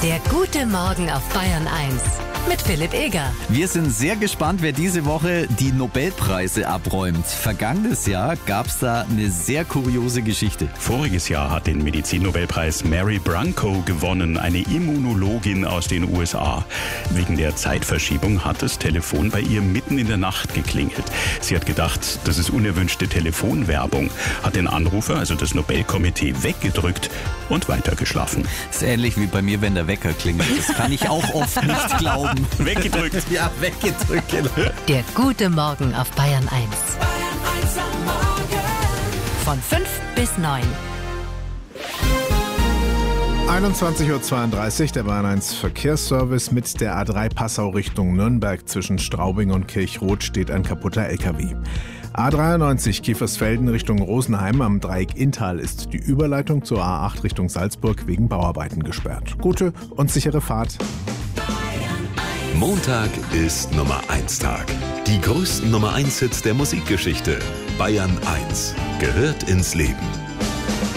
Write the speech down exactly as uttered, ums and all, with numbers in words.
Der gute Morgen auf Bayern eins mit Philipp Eger. Wir sind sehr gespannt, wer diese Woche die Nobelpreise abräumt. Vergangenes Jahr gab es da eine sehr kuriose Geschichte. Voriges Jahr hat den Medizinnobelpreis Mary Branco gewonnen, eine Immunologin aus den U S A. Wegen der Zeitverschiebung hat das Telefon bei ihr mitten in der Nacht geklingelt. Sie hat gedacht, das ist unerwünschte Telefonwerbung, hat den Anrufer, also das Nobelkomitee, weggedrückt und weitergeschlafen. Ist ähnlich wie bei mir, wenn der Wecker klingelt. Das kann ich auch oft nicht glauben. Weggedrückt. Ja, weggedrückt. Der gute Morgen auf Bayern eins. Von fünf bis neun. einundzwanzig Uhr zweiunddreißig, der Bayern eins Verkehrsservice. Mit der A drei Passau Richtung Nürnberg zwischen Straubing und Kirchroth steht ein kaputter L K W. A dreiundneunzig Kiefersfelden Richtung Rosenheim am Dreieck Inntal ist die Überleitung zur A acht Richtung Salzburg wegen Bauarbeiten gesperrt. Gute und sichere Fahrt. Montag ist Nummer eins Tag. Die größten Nummer eins Hits der Musikgeschichte. Bayern eins gehört ins Leben.